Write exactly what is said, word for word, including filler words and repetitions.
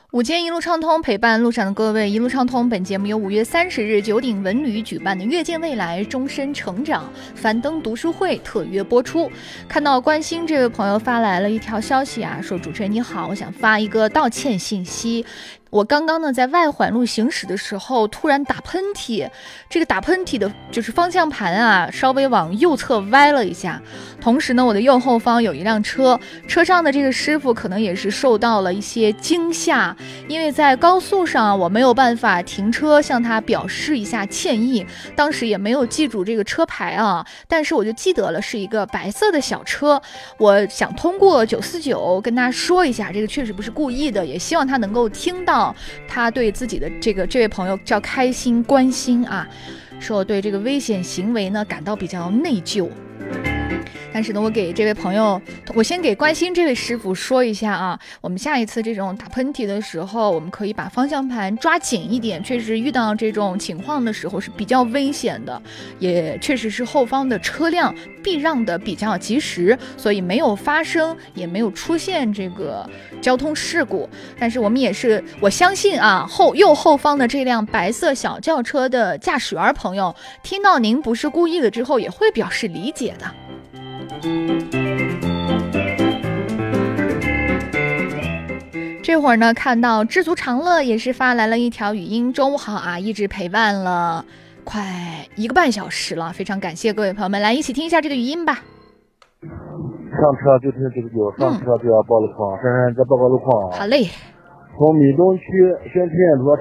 午间一路畅通，陪伴路上的各位。一路畅通本节目由五月三十日九鼎文旅举办的阅见未来终身成长樊登读书会特约播出。看到关心这位朋友发来了一条消息啊，说主持人你好，我想发一个道歉信息。我刚刚呢在外环路行驶的时候突然打喷嚏，这个打喷嚏的就是方向盘啊稍微往右侧歪了一下，同时呢我的右后方有一辆车，车上的这个师傅可能也是受到了一些惊吓，因为在高速上我没有办法停车向他表示一下歉意，当时也没有记住这个车牌啊，但是我就记得了是一个白色的小车，我想通过九四九跟他说一下，这个确实不是故意的，也希望他能够听到他对自己的这个这位朋友叫开心关心啊，说我对这个危险行为呢感到比较内疚。但是呢，我给这位朋友，我先给关心这位师傅说一下啊，我们下一次这种打喷嚏的时候，我们可以把方向盘抓紧一点，确实遇到这种情况的时候是比较危险的，也确实是后方的车辆避让的比较及时，所以没有发生，也没有出现这个交通事故。但是我们也是，我相信啊，后右后方的这辆白色小轿车的驾驶员朋友，听到您不是故意的之后，也会表示理解的。这会儿呢，看到知足常乐也是发来了一条语音，中午好啊，一直陪伴了快一个半小时了，非常感谢各位朋友们，来一起听一下这个语音吧。 上车就听九十九，上车就要报路况，珊珊再报个路况啊。 好嘞。 从闽东区宣天卓